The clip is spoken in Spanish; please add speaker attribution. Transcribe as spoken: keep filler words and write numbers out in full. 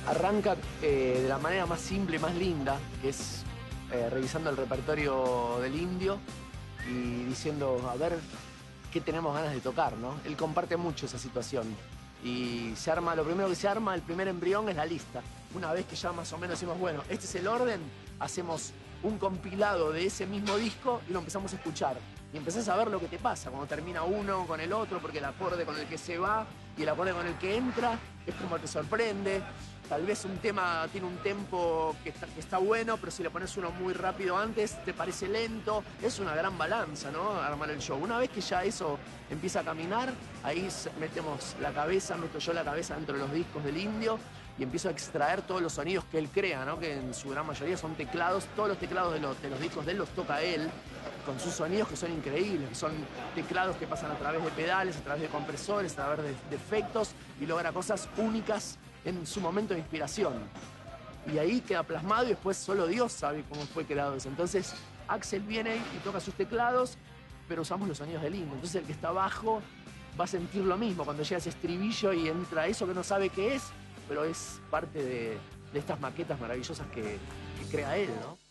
Speaker 1: Arranca eh, de la manera más simple, más linda, que es eh, revisando el repertorio del Indio y diciendo, a ver, qué tenemos ganas de tocar, ¿no? Él comparte mucho esa situación. Y se arma, lo primero que se arma, el primer embrión es la lista. Una vez que ya más o menos decimos, bueno, este es el orden, hacemos un compilado de ese mismo disco y lo empezamos a escuchar. Y empezás a ver lo que te pasa cuando termina uno con el otro, porque el acorde con el que se va y el acorde con el que entra es como te sorprende. Tal vez un tema tiene un tempo que está, que está bueno, pero si le pones uno muy rápido antes, te parece lento. Es una gran balanza, ¿no? Armar el show. Una vez que ya eso empieza a caminar, ahí metemos la cabeza, meto yo la cabeza dentro de los discos del Indio y empiezo a extraer todos los sonidos que él crea, ¿no? Que en su gran mayoría son teclados. Todos los teclados de los, de los discos de él los toca él, con sus sonidos que son increíbles, que son teclados que pasan a través de pedales, a través de compresores, a través de, de efectos, y logra cosas únicas en su momento de inspiración. Y ahí queda plasmado y después solo Dios sabe cómo fue creado eso. Entonces Axel viene y toca sus teclados, pero usamos los sonidos del Indio. Entonces el que está abajo va a sentir lo mismo cuando llega ese estribillo y entra eso que no sabe qué es, pero es parte de, de estas maquetas maravillosas que, que crea él, ¿no?